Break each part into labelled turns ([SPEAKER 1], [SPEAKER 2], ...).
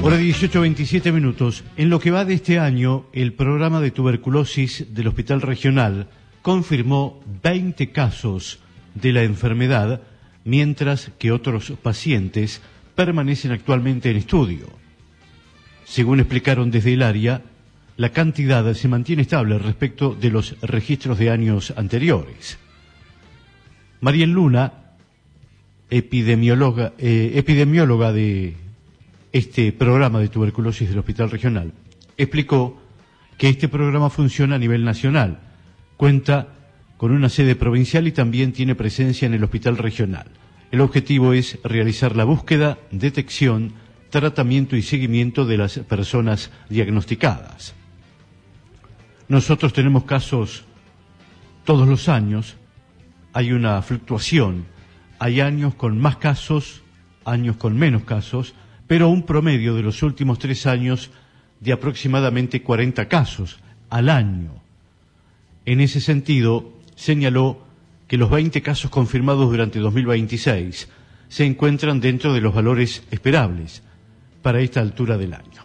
[SPEAKER 1] Hora 18:27 minutos. En lo que va de este año, el programa de tuberculosis del Hospital Regional confirmó 20 casos de la enfermedad, mientras que otros pacientes permanecen actualmente en estudio. Según explicaron desde el área, la cantidad se mantiene estable respecto de los registros de años anteriores. Mariel Luna, epidemióloga de este programa de tuberculosis del Hospital Regional, explicó que este programa funciona a nivel nacional, cuenta con una sede provincial y también tiene presencia en el Hospital Regional. El objetivo es realizar la búsqueda, detección, tratamiento y seguimiento de las personas diagnosticadas. Nosotros tenemos casos todos los años, hay una fluctuación, hay años con más casos, años con menos casos, pero un promedio de los últimos 3 años de aproximadamente 40 casos al año. En ese sentido, señaló que los 20 casos confirmados durante 2026 se encuentran dentro de los valores esperables para esta altura del año.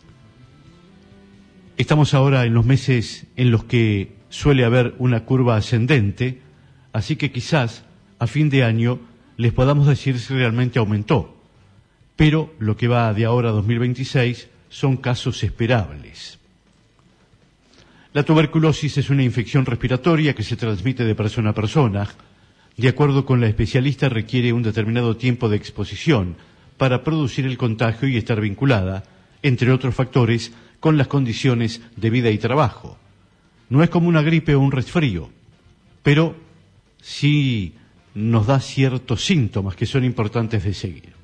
[SPEAKER 1] Estamos ahora en los meses en los que suele haber una curva ascendente, así que quizás a fin de año les podamos decir si realmente aumentó. Pero lo que va de ahora a 2026 son casos esperables. La tuberculosis es una infección respiratoria que se transmite de persona a persona. De acuerdo con la especialista, requiere un determinado tiempo de exposición para producir el contagio y estar vinculada, entre otros factores, con las condiciones de vida y trabajo. No es como una gripe o un resfrío, pero sí nos da ciertos síntomas que son importantes de seguir.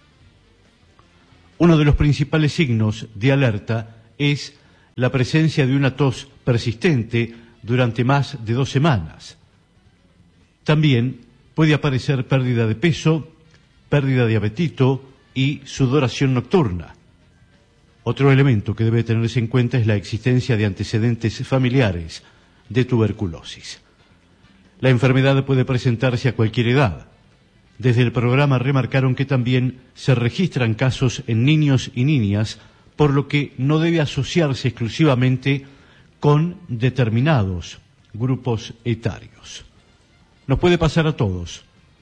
[SPEAKER 1] Uno de los principales signos de alerta es la presencia de una tos persistente durante más de 2 semanas. También puede aparecer pérdida de peso, pérdida de apetito y sudoración nocturna. Otro elemento que debe tenerse en cuenta es la existencia de antecedentes familiares de tuberculosis. La enfermedad puede presentarse a cualquier edad. Desde el programa remarcaron que también se registran casos en niños y niñas, por lo que no debe asociarse exclusivamente con determinados grupos etarios. Nos puede pasar a todos.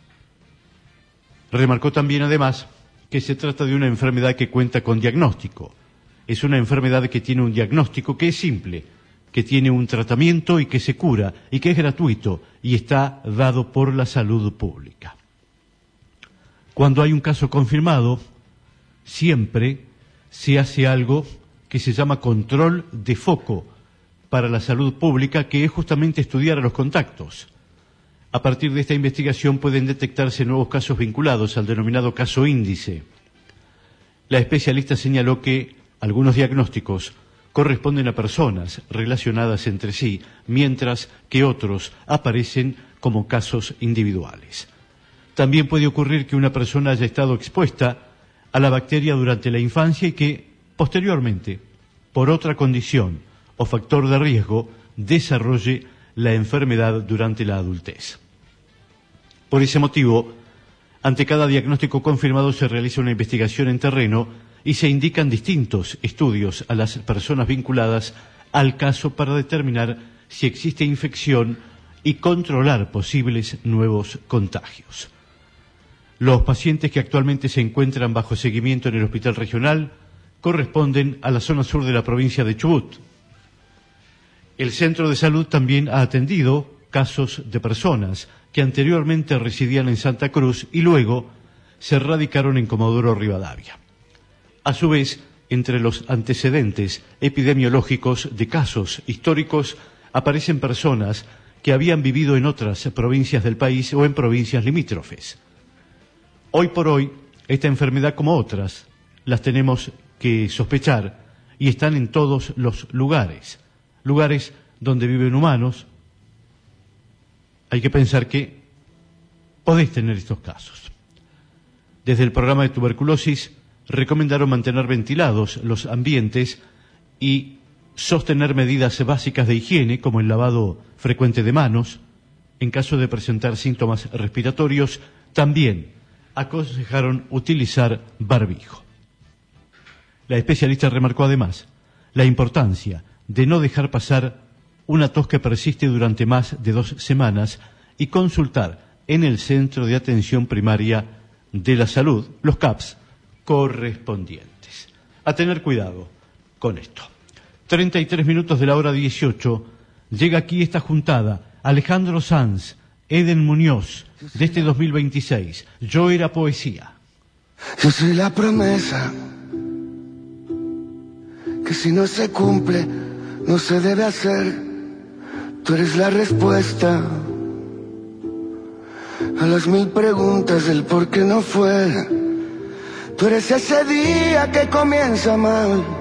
[SPEAKER 1] Remarcó también, además, que se trata de una enfermedad que cuenta con diagnóstico. Es una enfermedad que tiene un diagnóstico que es simple, que tiene un tratamiento y que se cura, y que es gratuito y está dado por la salud pública. Cuando hay un caso confirmado, siempre se hace algo que se llama control de foco para la salud pública, que es justamente estudiar a los contactos. A partir de esta investigación pueden detectarse nuevos casos vinculados al denominado caso índice. La especialista señaló que algunos diagnósticos corresponden a personas relacionadas entre sí, mientras que otros aparecen como casos individuales. También puede ocurrir que una persona haya estado expuesta a la bacteria durante la infancia y que, posteriormente, por otra condición o factor de riesgo, desarrolle la enfermedad durante la adultez. Por ese motivo, ante cada diagnóstico confirmado se realiza una investigación en terreno y se indican distintos estudios a las personas vinculadas al caso para determinar si existe infección y controlar posibles nuevos contagios. Los pacientes que actualmente se encuentran bajo seguimiento en el Hospital Regional corresponden a la zona sur de la provincia de Chubut. El Centro de Salud también ha atendido casos de personas que anteriormente residían en Santa Cruz y luego se radicaron en Comodoro Rivadavia. A su vez, entre los antecedentes epidemiológicos de casos históricos aparecen personas que habían vivido en otras provincias del país o en provincias limítrofes. Hoy por hoy, esta enfermedad, como otras, las tenemos que sospechar y están en todos los lugares donde viven humanos. Hay que pensar que podéis tener estos casos. Desde el programa de tuberculosis recomendaron mantener ventilados los ambientes y sostener medidas básicas de higiene como el lavado frecuente de manos. En caso de presentar síntomas respiratorios, también aconsejaron utilizar barbijo. La especialista remarcó además la importancia de no dejar pasar una tos que persiste durante más de 2 semanas y consultar en el Centro de Atención Primaria de la Salud los CAPS correspondientes. A tener cuidado con esto. 33 minutos de la hora 18. Llega aquí esta juntada. Alejandro Sanz, Eden Muñoz, de este 2026. Yo era poesía.
[SPEAKER 2] Yo soy la promesa que si no se cumple, no se debe hacer. Tú eres la respuesta a las 1000 preguntas del por qué no fue. Tú eres ese día que comienza mal